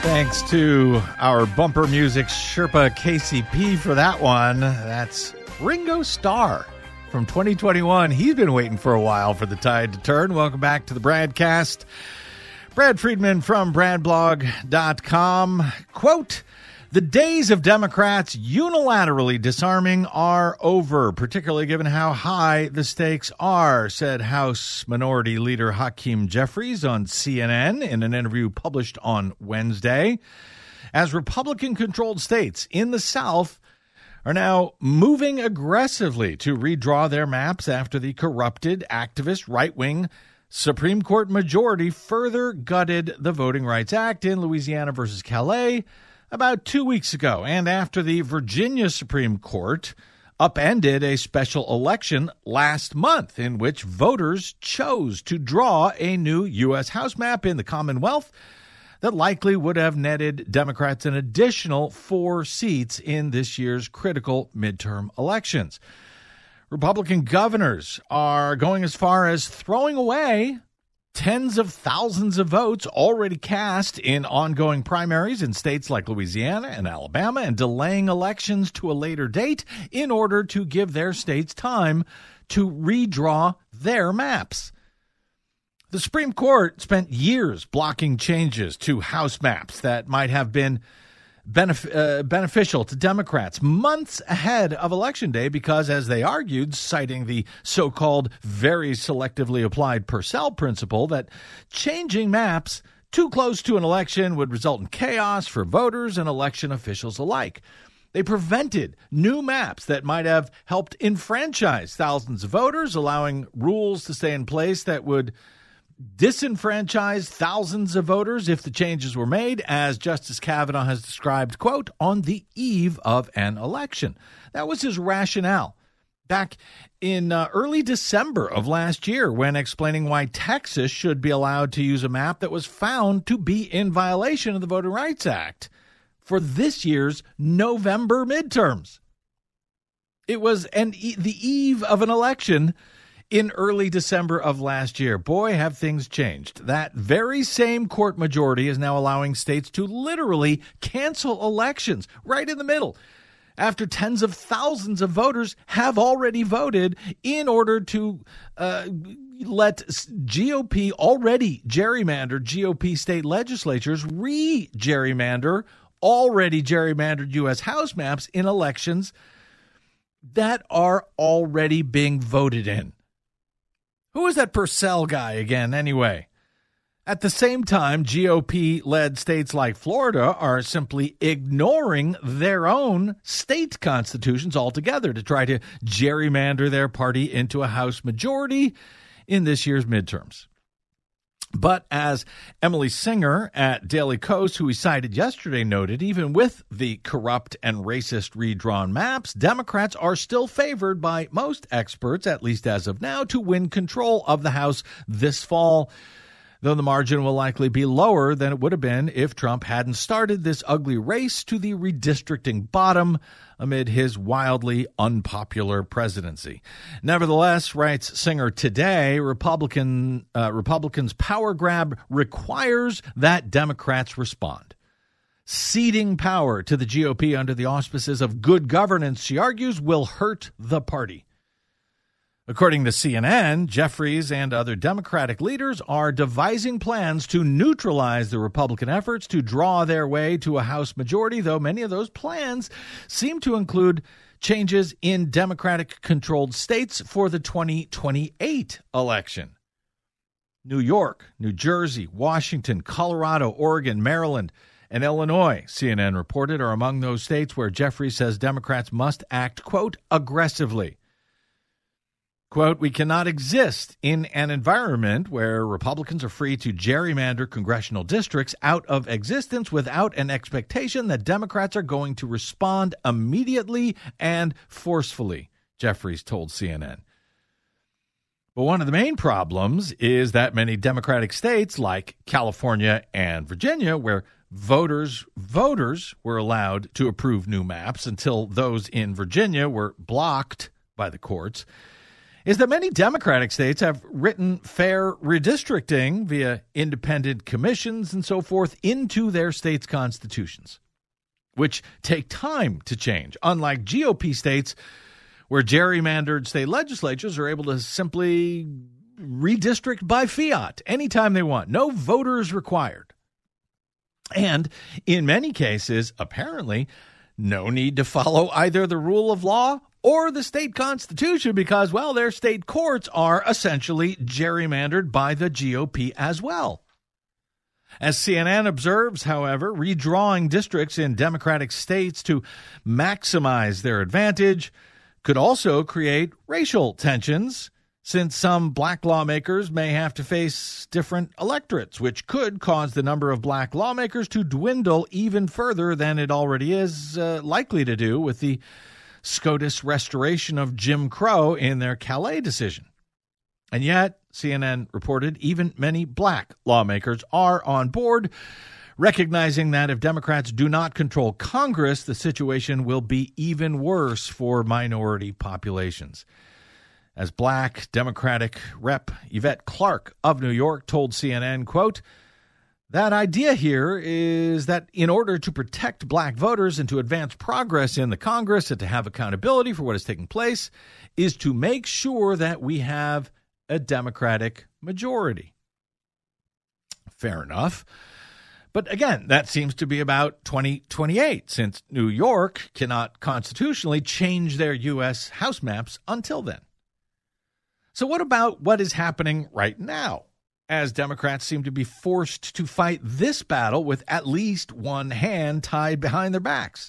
Thanks to our bumper music Sherpa KCP for that one. That's Ringo Starr from 2021. He's been waiting for a while for the tide to turn. Welcome back to the Bradcast. Brad Friedman from bradblog.com. Quote, "The days of Democrats unilaterally disarming are over, particularly given how high the stakes are," said House Minority Leader Hakeem Jeffries on CNN in an interview published on Wednesday. As Republican-controlled states in the South are now moving aggressively to redraw their maps after the corrupted, activist, right-wing Supreme Court majority further gutted the Voting Rights Act in Louisiana versus Calais about 2 weeks ago, and after the Virginia Supreme Court upended a special election last month in which voters chose to draw a new U.S. House map in the Commonwealth that likely would have netted Democrats an additional 4 seats in this year's critical midterm elections. Republican governors are going as far as throwing away tens of thousands of votes already cast in ongoing primaries in states like Louisiana and Alabama and delaying elections to a later date in order to give their states time to redraw their maps. The Supreme Court spent years blocking changes to House maps that might have been beneficial to Democrats months ahead of Election Day because, as they argued, citing the so-called very selectively applied Purcell principle, that changing maps too close to an election would result in chaos for voters and election officials alike. They prevented new maps that might have helped enfranchise thousands of voters, allowing rules to stay in place that would disenfranchise thousands of voters if the changes were made, as Justice Kavanaugh has described, quote, on the eve of an election. That was his rationale back in early December of last year when explaining why Texas should be allowed to use a map that was found to be in violation of the Voting Rights Act for this year's November midterms. It was the eve of an election in early December of last year. Boy, have things changed. That very same court majority is now allowing states to literally cancel elections right in the middle after tens of thousands of voters have already voted in order to let GOP, already gerrymandered GOP state legislatures, re-gerrymander already gerrymandered U.S. House maps in elections that are already being voted in. Who is that Purcell guy again, anyway? At the same time, GOP-led states like Florida are simply ignoring their own state constitutions altogether to try to gerrymander their party into a House majority in this year's midterms. But as Emily Singer at Daily Kos, who we cited yesterday, noted, even with the corrupt and racist redrawn maps, Democrats are still favored by most experts, at least as of now, to win control of the House this fall, though the margin will likely be lower than it would have been if Trump hadn't started this ugly race to the redistricting bottom amid his wildly unpopular presidency. Nevertheless, writes Singer today, Republicans' power grab requires that Democrats respond. Ceding power to the GOP under the auspices of good governance, she argues, will hurt the party. According to CNN, Jeffries and other Democratic leaders are devising plans to neutralize the Republican efforts to draw their way to a House majority, though many of those plans seem to include changes in Democratic-controlled states for the 2028 election. New York, New Jersey, Washington, Colorado, Oregon, Maryland, and Illinois, CNN reported, are among those states where Jeffries says Democrats must act, quote, aggressively. Quote, we cannot exist in an environment where Republicans are free to gerrymander congressional districts out of existence without an expectation that Democrats are going to respond immediately and forcefully, Jeffries told CNN. But one of the main problems is that many Democratic states like California and Virginia, where voters were allowed to approve new maps until those in Virginia were blocked by the courts, is that many Democratic states have written fair redistricting via independent commissions and so forth into their states' constitutions, which take time to change, unlike GOP states where gerrymandered state legislatures are able to simply redistrict by fiat anytime they want. No voters required. And in many cases, apparently, no need to follow either the rule of law or the state constitution because, well, their state courts are essentially gerrymandered by the GOP as well. As CNN observes, however, redrawing districts in Democratic states to maximize their advantage could also create racial tensions, since some black lawmakers may have to face different electorates, which could cause the number of black lawmakers to dwindle even further than it already is likely to do with the SCOTUS restoration of Jim Crow in their Calais decision. And yet, CNN reported, even many black lawmakers are on board, recognizing that if Democrats do not control Congress, the situation will be even worse for minority populations. As black Democratic Rep. Yvette Clarke of New York told CNN, quote, "That idea here is that in order to protect black voters and to advance progress in the Congress and to have accountability for what is taking place is to make sure that we have a Democratic majority." Fair enough. But again, that seems to be about 2028, since New York cannot constitutionally change their U.S. House maps until then. So what about what is happening right now, as Democrats seem to be forced to fight this battle with at least one hand tied behind their backs?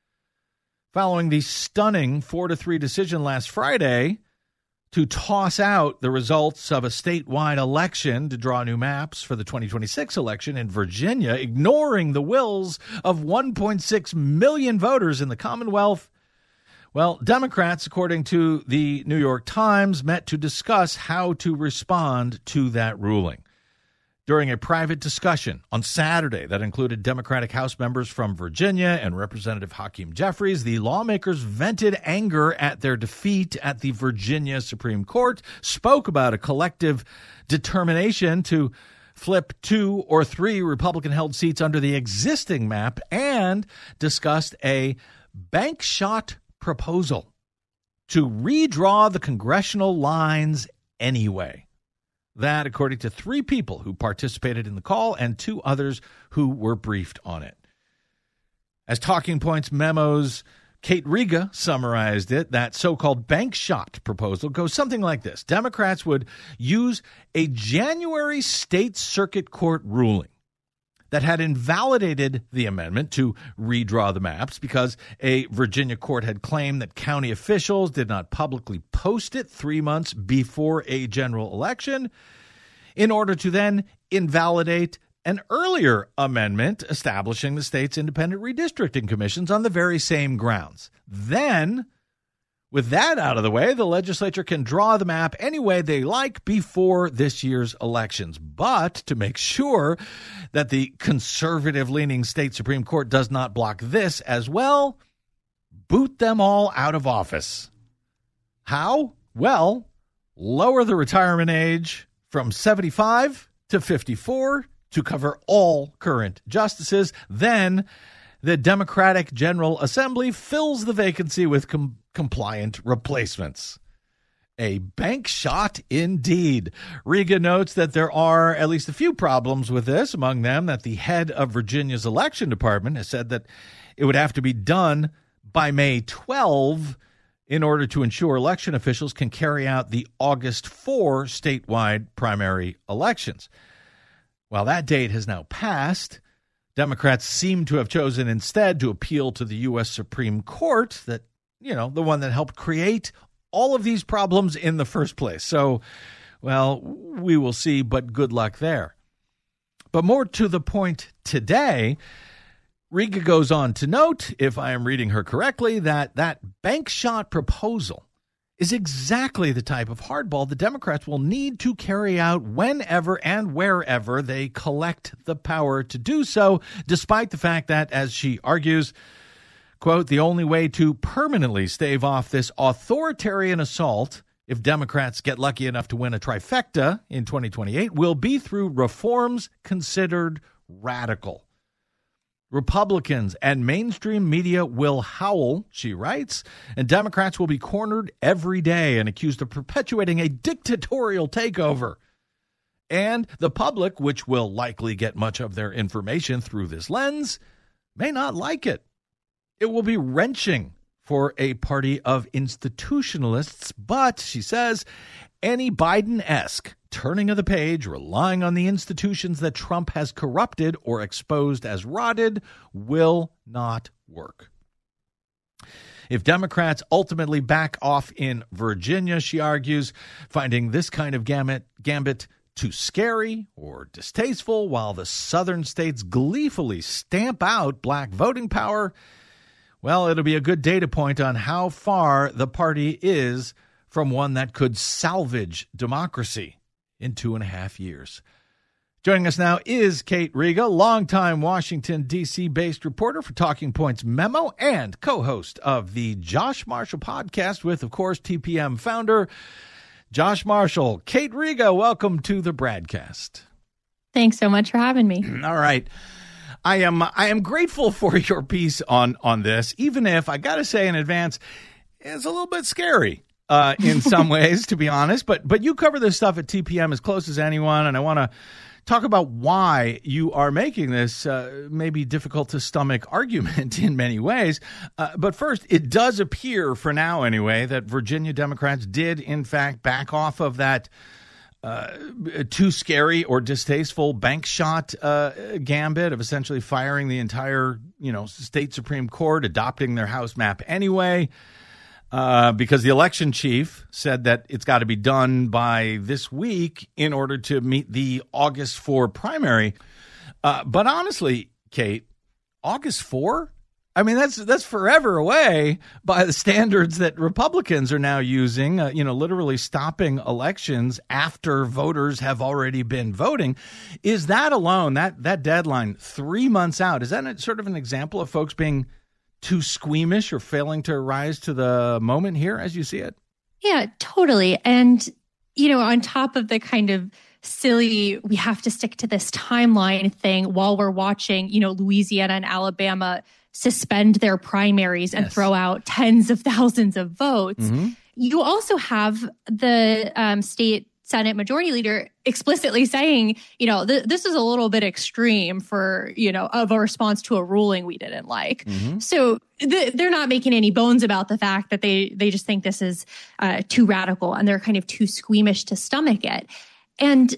Following the stunning 4-3 decision last Friday to toss out the results of a statewide election to draw new maps for the 2026 election in Virginia, ignoring the wills of 1.6 million voters in the Commonwealth, well, Democrats, according to the New York Times, met to discuss how to respond to that ruling. During a private discussion on Saturday that included Democratic House members from Virginia and Representative Hakeem Jeffries, the lawmakers vented anger at their defeat at the Virginia Supreme Court, spoke about a collective determination to flip 2 or 3 Republican-held seats under the existing map, and discussed a bank shot proposal to redraw the congressional lines anyway. That, according to 3 people who participated in the call and 2 others who were briefed on it. As Talking Points Memo's Kate Riga summarized it, that so-called bank shot proposal goes something like this. Democrats would use a January state circuit court ruling that had invalidated the amendment to redraw the maps because a Virginia court had claimed that county officials did not publicly post it 3 months before a general election, in order to then invalidate an earlier amendment establishing the state's independent redistricting commissions on the very same grounds. Then, with that out of the way, the legislature can draw the map any way they like before this year's elections. But to make sure that the conservative-leaning state Supreme Court does not block this as well, boot them all out of office. How? Well, lower the retirement age from 75 to 54 to cover all current justices. Then the Democratic General Assembly fills the vacancy with compliant replacements. A bank shot indeed. Riga notes that there are at least a few problems with this, among them that the head of Virginia's election department has said that it would have to be done by May 12 in order to ensure election officials can carry out the August 4 statewide primary elections. While that date has now passed, Democrats seem to have chosen instead to appeal to the U.S. Supreme Court, that, the one that helped create all of these problems in the first place. So, well, we will see, but good luck there. But more to the point today, Riga goes on to note, if I am reading her correctly, that bank shot proposal is exactly the type of hardball the Democrats will need to carry out whenever and wherever they collect the power to do so, despite the fact that, as she argues, quote, the only way to permanently stave off this authoritarian assault if Democrats get lucky enough to win a trifecta in 2028, will be through reforms considered radical. Republicans and mainstream media will howl, she writes, and Democrats will be cornered every day and accused of perpetuating a dictatorial takeover. And the public, which will likely get much of their information through this lens, may not like it. It will be wrenching for a party of institutionalists, but, she says, any Biden-esque turning of the page, relying on the institutions that Trump has corrupted or exposed as rotted, will not work. If Democrats ultimately back off in Virginia, she argues, finding this kind of gambit too scary or distasteful, while the southern states gleefully stamp out black voting power, well, it'll be a good data point on how far the party is from one that could salvage democracy in 2.5 years. Joining us now is Kate Riga, longtime Washington, D.C.-based reporter for Talking Points Memo and co-host of the Josh Marshall podcast with, of course, TPM founder Josh Marshall. Kate Riga, welcome to the Bradcast. Thanks so much for having me. All right. I am grateful for your piece on this, even if I got to say in advance, it's a little bit scary in some ways, to be honest. But you cover this stuff at TPM as close as anyone, and I want to talk about why you are making this maybe difficult to stomach argument in many ways. But first, it does appear, for now anyway, that Virginia Democrats did, in fact, back off of that too scary or distasteful bank shot gambit of essentially firing the entire, state Supreme Court, adopting their House map anyway, because the election chief said that it's got to be done by this week in order to meet the August 4 primary. But honestly, Kate, August 4? I mean, that's forever away by the standards that Republicans are now using, literally stopping elections after voters have already been voting. Is that alone, that deadline, 3 months out, is that sort of an example of folks being too squeamish or failing to rise to the moment here as you see it? Yeah, totally. And, on top of the kind of silly, we have to stick to this timeline thing while we're watching, Louisiana and Alabama suspend their primaries and throw out tens of thousands of votes. Mm-hmm. You also have the state Senate Majority Leader explicitly saying, this is a little bit extreme for, of a response to a ruling we didn't like. Mm-hmm. So they're not making any bones about the fact that they just think this is too radical and they're kind of too squeamish to stomach it. And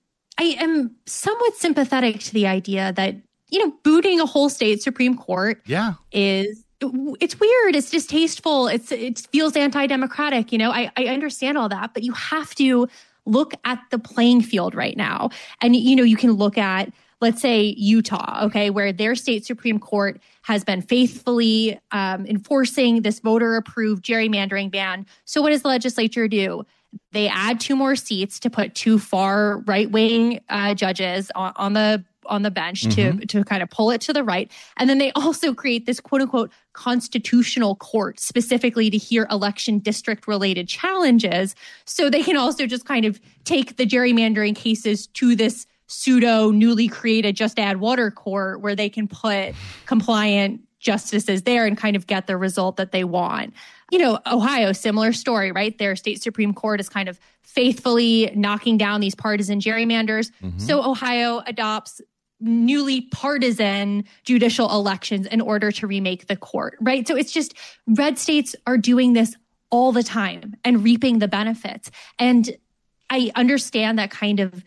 I am somewhat sympathetic to the idea that booting a whole state Supreme Court it's weird. It's distasteful. It feels anti-democratic. I understand all that, but you have to look at the playing field right now. And, you can look at, let's say, Utah, where their state Supreme Court has been faithfully enforcing this voter-approved gerrymandering ban. So what does the legislature do? They add 2 more seats to put 2 far right-wing judges on the bench to kind of pull it to the right. And then they also create this quote unquote constitutional court specifically to hear election district related challenges. So they can also just kind of take the gerrymandering cases to this pseudo newly created just add water court where they can put compliant justices there and kind of get the result that they want. Ohio, similar story, right? Their state Supreme Court is kind of faithfully knocking down these partisan gerrymanders. Mm-hmm. So Ohio adopts newly partisan judicial elections in order to remake the court, right? So it's just red states are doing this all the time and reaping the benefits. And I understand that kind of,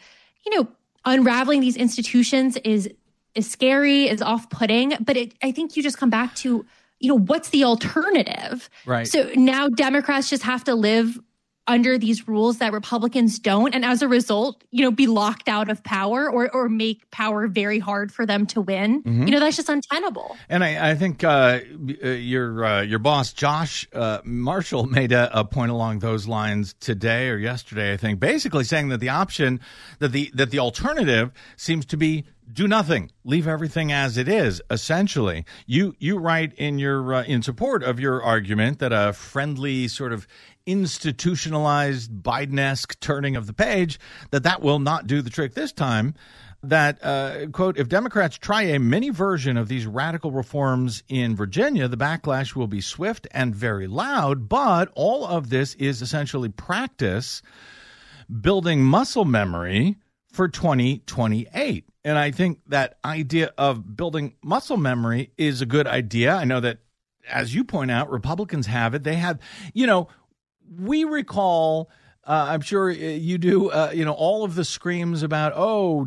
unraveling these institutions is scary, is off-putting, but I think you just come back to, what's the alternative? Right. So now Democrats just have to live under these rules that Republicans don't, and as a result, be locked out of power or make power very hard for them to win. Mm-hmm. That's just untenable. And I think your boss, Josh Marshall, made a point along those lines today or yesterday, I think, basically saying that the option, that the alternative seems to be do nothing, leave everything as it is. Essentially, you write in your in support of your argument that a friendly sort of institutionalized Biden-esque turning of the page, that will not do the trick this time. That, quote, if Democrats try a mini version of these radical reforms in Virginia, the backlash will be swift and very loud. But all of this is essentially practice building muscle memory for 2028. And I think that idea of building muscle memory is a good idea. I know that, as you point out, Republicans have it. They have, we recall, I'm sure you do, all of the screams about,